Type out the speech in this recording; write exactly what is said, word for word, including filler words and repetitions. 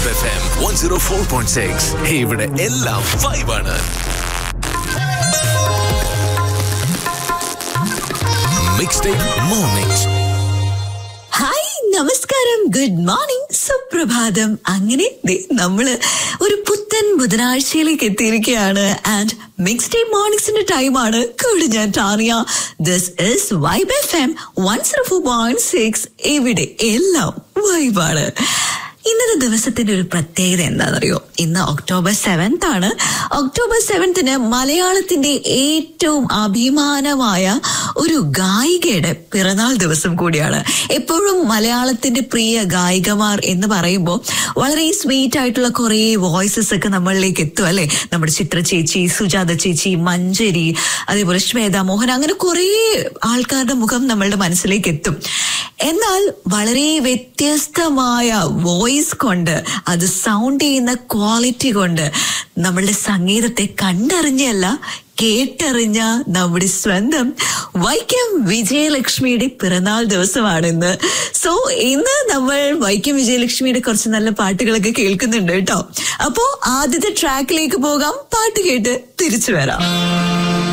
Vibe F M one oh four point six. ഇവിടെ എല്ലാം വൈബാണ്. Mixtape Mornings. ഹായ്, നമസ്കാരം, ഗുഡ് മോർണിംഗ്, സുപ്രഭാതം. അങ്ങനെ നമ്മള് ഒരു പുത്തൻ ബുധനാഴ്ചയിലേക്ക് എത്തിയിരിക്കുകയാണ്. ആൻഡ് മിക്സ് ടൈം മോർണിംഗ്സിന്റെ ടൈമാണ്. കൂടെ ഞാൻ Tanya. This is vibe F M one oh four point six. ഇവിടെ എല്ലാം വൈബാണ്. ഇന്നത്തെ ദിവസത്തിന്റെ ഒരു പ്രത്യേകത എന്താണെന്നറിയോ? ഇന്ന് ഒക്ടോബർ സെവൻത് ആണ്. ഒക്ടോബർ സെവൻത്തിന് മലയാളത്തിന്റെ ഏറ്റവും അഭിമാനമായ ഒരു ഗായികയുടെ പിറന്നാൾ ദിവസം കൂടിയാണ്. എപ്പോഴും മലയാളത്തിന്റെ പ്രിയ ഗായികമാർ എന്ന് പറയുമ്പോൾ വളരെ സ്വീറ്റ് ആയിട്ടുള്ള കുറെ വോയിസസ് ഒക്കെ നമ്മളിലേക്ക് എത്തും അല്ലെ? നമ്മുടെ ചിത്ര ചേച്ചി, സുജാത ചേച്ചി, മഞ്ജരി, അതേപോലെ ശ്വേത മോഹൻ, അങ്ങനെ കുറെ ആൾക്കാരുടെ മുഖം നമ്മളുടെ മനസ്സിലേക്ക് എത്തും. എന്നാൽ വളരെ വ്യത്യസ്തമായ വോയിസ് കൊണ്ട്, അത് സൗണ്ട് ചെയ്യുന്ന ക്വാളിറ്റി കൊണ്ട് നമ്മളുടെ സംഗീതത്തെ കണ്ടറിഞ്ഞല്ല കേട്ടറിഞ്ഞ നമ്മുടെ സ്വന്തം വൈക്കം വിജയലക്ഷ്മിയുടെ പിറന്നാൾ ദിവസമാണ് ഇന്ന്. സോ ഇന്ന് നമ്മൾ വൈക്കം വിജയലക്ഷ്മിയുടെ കുറച്ച് നല്ല പാട്ടുകളൊക്കെ കേൾക്കുന്നുണ്ട് കേട്ടോ. അപ്പോ ആദ്യത്തെ ട്രാക്കിലേക്ക് പോകാം, പാട്ട് കേട്ട് തിരിച്ചു വരാം.